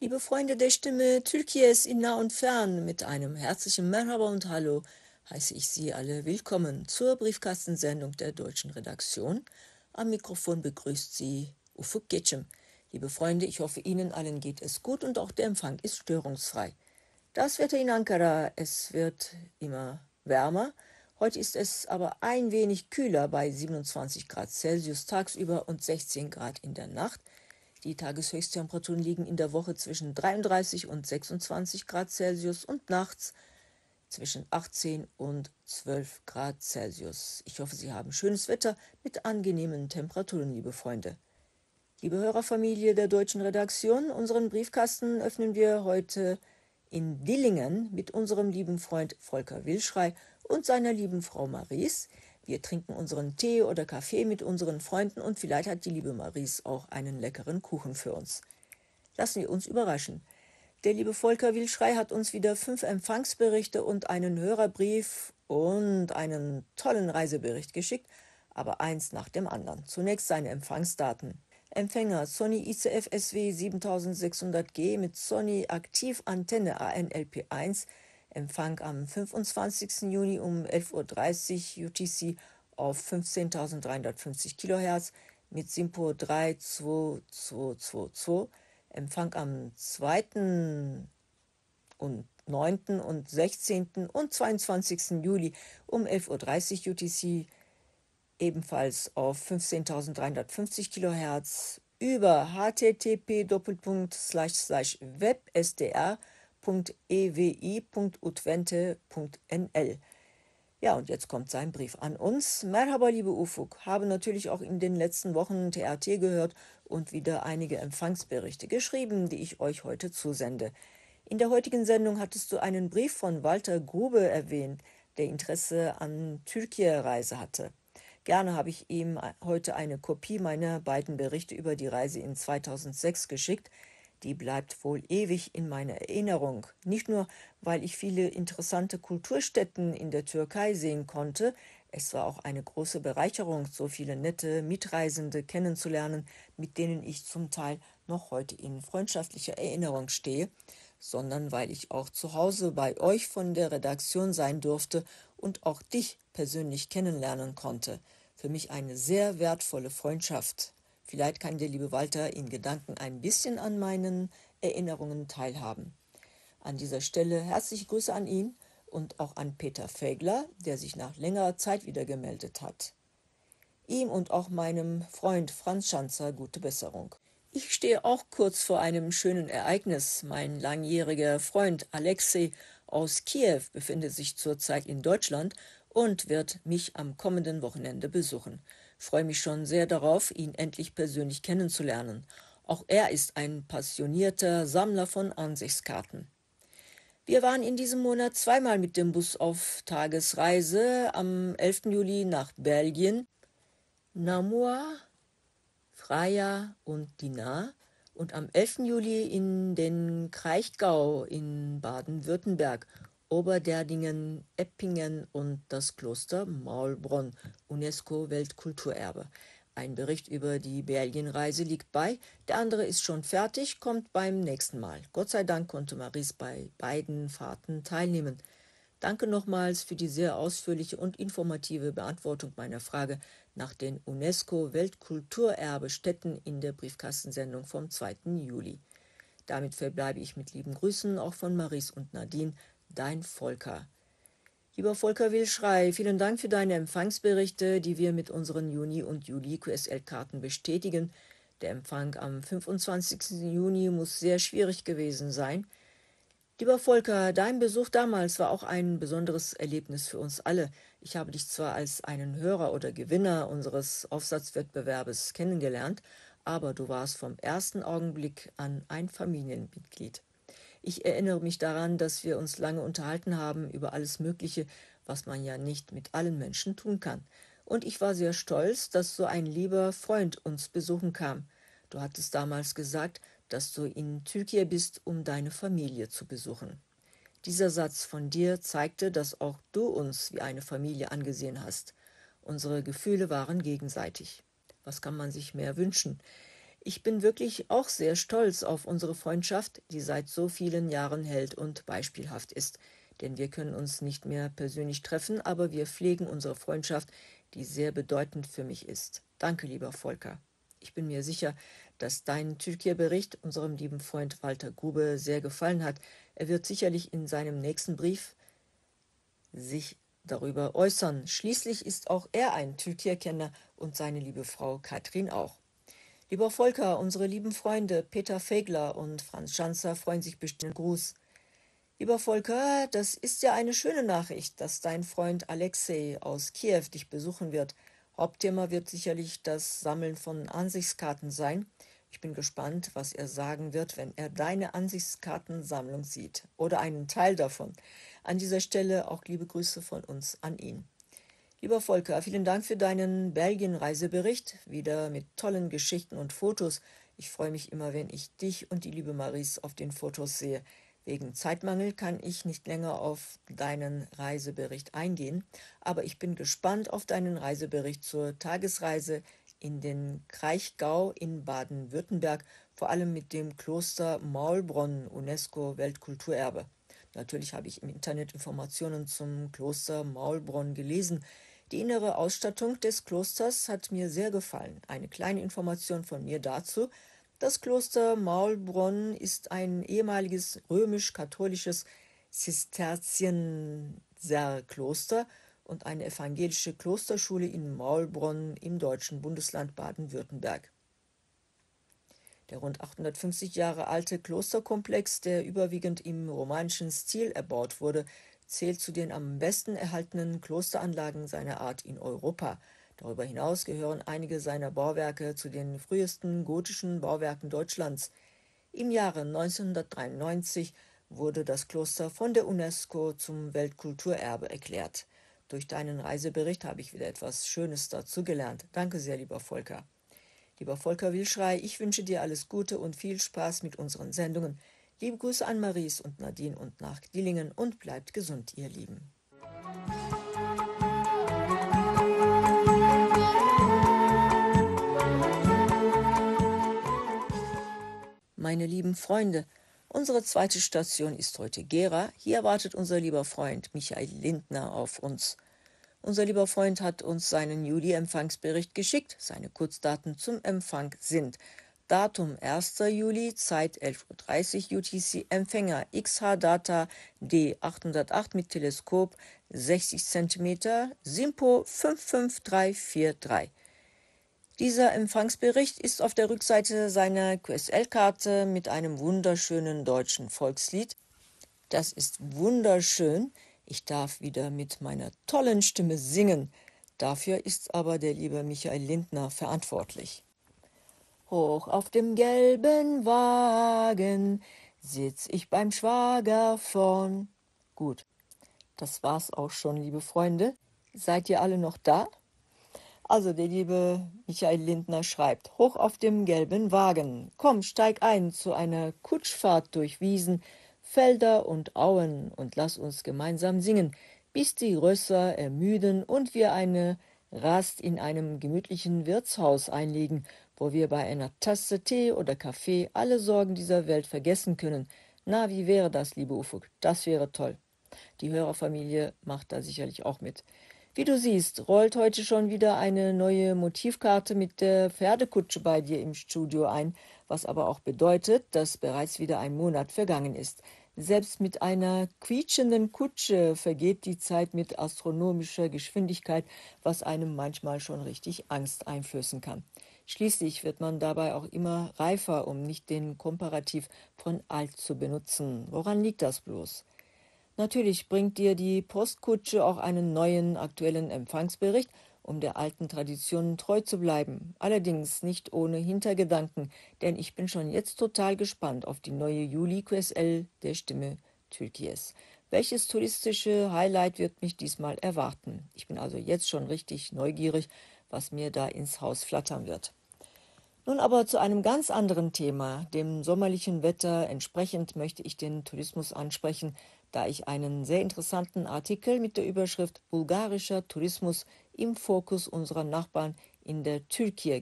Liebe Freunde der Stimme Türkiye's in nah und fern, mit einem herzlichen Merhaba und Hallo heiße ich Sie alle willkommen zur Briefkastensendung der deutschen Redaktion. Am Mikrofon begrüßt Sie Ufuk Geçim. Liebe Freunde, ich hoffe, Ihnen allen geht es gut und auch der Empfang ist störungsfrei. Das Wetter in Ankara, es wird immer wärmer. Heute ist es aber ein wenig kühler bei 27 Grad Celsius tagsüber und 16 Grad in der Nacht. Die Tageshöchsttemperaturen liegen in der Woche zwischen 33 und 26 Grad Celsius und nachts zwischen 18 und 12 Grad Celsius. Ich hoffe, Sie haben schönes Wetter mit angenehmen Temperaturen, liebe Freunde. Liebe Hörerfamilie der deutschen Redaktion, unseren Briefkasten öffnen wir heute in Dillingen mit unserem lieben Freund Volker Wilschrei und seiner lieben Frau Maries. Wir trinken unseren Tee oder Kaffee mit unseren Freunden und vielleicht hat die liebe Maries auch einen leckeren Kuchen für uns. Lassen wir uns überraschen. Der liebe Volker Wilschrei hat uns wieder 5 Empfangsberichte und einen Hörerbrief und einen tollen Reisebericht geschickt, aber eins nach dem anderen. Zunächst seine Empfangsdaten. Empfänger Sony ICF SW 7600G mit Sony Aktivantenne ANLP1, Empfang am 25. Juni um 11:30 Uhr UTC auf 15.350 kHz mit SINPO 32222, Empfang am 2. und 9. und 16. und 22. Juli um 11:30 Uhr UTC ebenfalls auf 15.350 kHz über http://web.sdr.ewi.utwente.nl. Ja, und jetzt kommt sein Brief an uns. Merhaba, liebe Ufuk, habe natürlich auch in den letzten Wochen TRT gehört und wieder einige Empfangsberichte geschrieben, die ich euch heute zusende. In der heutigen Sendung hattest du einen Brief von Walter Grube erwähnt, der Interesse an Türkei-Reise hatte. Gerne habe ich ihm heute eine Kopie meiner beiden Berichte über die Reise in 2006 geschickt. Die bleibt wohl ewig in meiner Erinnerung. Nicht nur, weil ich viele interessante Kulturstätten in der Türkei sehen konnte, es war auch eine große Bereicherung, so viele nette Mitreisende kennenzulernen, mit denen ich zum Teil noch heute in freundschaftlicher Erinnerung stehe, sondern weil ich auch zu Hause bei euch von der Redaktion sein durfte und auch dich persönlich kennenlernen konnte. Für mich eine sehr wertvolle Freundschaft. Vielleicht kann der liebe Walter in Gedanken ein bisschen an meinen Erinnerungen teilhaben. An dieser Stelle herzliche Grüße an ihn und auch an Peter Fegler, der sich nach längerer Zeit wieder gemeldet hat. Ihm und auch meinem Freund Franz Schanzer gute Besserung. Ich stehe auch kurz vor einem schönen Ereignis. Mein langjähriger Freund Alexei aus Kiew befindet sich zurzeit in Deutschland und wird mich am kommenden Wochenende besuchen. Freue mich schon sehr darauf, ihn endlich persönlich kennenzulernen. Auch er ist ein passionierter Sammler von Ansichtskarten. Wir waren in diesem Monat zweimal mit dem Bus auf Tagesreise, am 11. Juli nach Belgien, Namur, Freya und Dinah und am 11. Juli in den Kraichgau in Baden-Württemberg, Oberderdingen, Eppingen und das Kloster Maulbronn, UNESCO-Weltkulturerbe. Ein Bericht über die Belgienreise liegt bei, der andere ist schon fertig, kommt beim nächsten Mal. Gott sei Dank konnte Maries bei beiden Fahrten teilnehmen. Danke nochmals für die sehr ausführliche und informative Beantwortung meiner Frage nach den UNESCO-Weltkulturerbe-Stätten in der Briefkastensendung vom 2. Juli. Damit verbleibe ich mit lieben Grüßen auch von Maries und Nadine, dein Volker. Lieber Volker Wilschrei, vielen Dank für deine Empfangsberichte, die wir mit unseren Juni- und Juli-QSL-Karten bestätigen. Der Empfang am 25. Juni muss sehr schwierig gewesen sein. Lieber Volker, dein Besuch damals war auch ein besonderes Erlebnis für uns alle. Ich habe dich zwar als einen Hörer oder Gewinner unseres Aufsatzwettbewerbes kennengelernt, aber du warst vom ersten Augenblick an ein Familienmitglied. Ich erinnere mich daran, dass wir uns lange unterhalten haben über alles Mögliche, was man ja nicht mit allen Menschen tun kann. Und ich war sehr stolz, dass so ein lieber Freund uns besuchen kam. Du hattest damals gesagt, dass du in Türkei bist, um deine Familie zu besuchen. Dieser Satz von dir zeigte, dass auch du uns wie eine Familie angesehen hast. Unsere Gefühle waren gegenseitig. Was kann man sich mehr wünschen? Ich bin wirklich auch sehr stolz auf unsere Freundschaft, die seit so vielen Jahren hält und beispielhaft ist. Denn wir können uns nicht mehr persönlich treffen, aber wir pflegen unsere Freundschaft, die sehr bedeutend für mich ist. Danke, lieber Volker. Ich bin mir sicher, dass dein Türkei-Bericht unserem lieben Freund Walter Grube sehr gefallen hat. Er wird sicherlich in seinem nächsten Brief sich darüber äußern. Schließlich ist auch er ein Türkei-Kenner und seine liebe Frau Katrin auch. Lieber Volker, unsere lieben Freunde Peter Fegler und Franz Schanzer freuen sich bestimmt. Gruß. Lieber Volker, das ist ja eine schöne Nachricht, dass dein Freund Alexei aus Kiew dich besuchen wird. Hauptthema wird sicherlich das Sammeln von Ansichtskarten sein. Ich bin gespannt, was er sagen wird, wenn er deine Ansichtskartensammlung sieht oder einen Teil davon. An dieser Stelle auch liebe Grüße von uns an ihn. Lieber Volker, vielen Dank für deinen Belgien-Reisebericht, wieder mit tollen Geschichten und Fotos. Ich freue mich immer, wenn ich dich und die liebe Maries auf den Fotos sehe. Wegen Zeitmangel kann ich nicht länger auf deinen Reisebericht eingehen, aber ich bin gespannt auf deinen Reisebericht zur Tagesreise in den Kraichgau in Baden-Württemberg, vor allem mit dem Kloster Maulbronn, UNESCO-Weltkulturerbe. Natürlich habe ich im Internet Informationen zum Kloster Maulbronn gelesen. Die innere Ausstattung des Klosters hat mir sehr gefallen. Eine kleine Information von mir dazu: Das Kloster Maulbronn ist ein ehemaliges römisch-katholisches Zisterzienserkloster und eine evangelische Klosterschule in Maulbronn im deutschen Bundesland Baden-Württemberg. Der rund 850 Jahre alte Klosterkomplex, der überwiegend im romanischen Stil erbaut wurde, zählt zu den am besten erhaltenen Klosteranlagen seiner Art in Europa. Darüber hinaus gehören einige seiner Bauwerke zu den frühesten gotischen Bauwerken Deutschlands. Im Jahre 1993 wurde das Kloster von der UNESCO zum Weltkulturerbe erklärt. Durch deinen Reisebericht habe ich wieder etwas Schönes dazu gelernt. Danke sehr, lieber Volker. Lieber Volker Wilschrei, ich wünsche dir alles Gute und viel Spaß mit unseren Sendungen. Liebe Grüße an Maries und Nadine und nach Dillingen und bleibt gesund, ihr Lieben. Meine lieben Freunde, unsere zweite Station ist heute Gera. Hier wartet unser lieber Freund Michael Lindner auf uns. Unser lieber Freund hat uns seinen Juli-Empfangsbericht geschickt. Seine Kurzdaten zum Empfang sind: Datum 1. Juli, Zeit 11:30 Uhr UTC, Empfänger XH-Data D808 mit Teleskop 60 cm, SIMPO 55343. Dieser Empfangsbericht ist auf der Rückseite seiner QSL-Karte mit einem wunderschönen deutschen Volkslied. Das ist wunderschön. Ich darf wieder mit meiner tollen Stimme singen. Dafür ist aber der liebe Michael Lindner verantwortlich. Hoch auf dem gelben Wagen sitz ich beim Schwager vorn. Gut, das war's auch schon, liebe Freunde. Seid ihr alle noch da? Also der liebe Michael Lindner schreibt: Hoch auf dem gelben Wagen, komm, steig ein zu einer Kutschfahrt durch Wiesen, Felder und Auen und lass uns gemeinsam singen, bis die Rösser ermüden und wir eine Rast in einem gemütlichen Wirtshaus einlegen, wo wir bei einer Tasse Tee oder Kaffee alle Sorgen dieser Welt vergessen können. Na, wie wäre das, liebe Ufuk? Das wäre toll. Die Hörerfamilie macht da sicherlich auch mit. Wie du siehst, rollt heute schon wieder eine neue Motivkarte mit der Pferdekutsche bei dir im Studio ein, was aber auch bedeutet, dass bereits wieder ein Monat vergangen ist. Selbst mit einer quietschenden Kutsche vergeht die Zeit mit astronomischer Geschwindigkeit, was einem manchmal schon richtig Angst einflößen kann. Schließlich wird man dabei auch immer reifer, um nicht den Komparativ von alt zu benutzen. Woran liegt das bloß? Natürlich bringt dir die Postkutsche auch einen neuen aktuellen Empfangsbericht, um der alten Tradition treu zu bleiben. Allerdings nicht ohne Hintergedanken, denn ich bin schon jetzt total gespannt auf die neue Juli-QSL der Stimme Türkies. Welches touristische Highlight wird mich diesmal erwarten? Ich bin also jetzt schon richtig neugierig, was mir da ins Haus flattern wird. Nun aber zu einem ganz anderen Thema. Dem sommerlichen Wetter entsprechend möchte ich den Tourismus ansprechen, da ich einen sehr interessanten Artikel mit der Überschrift Bulgarischer Tourismus im Fokus unserer Nachbarn in der Türkei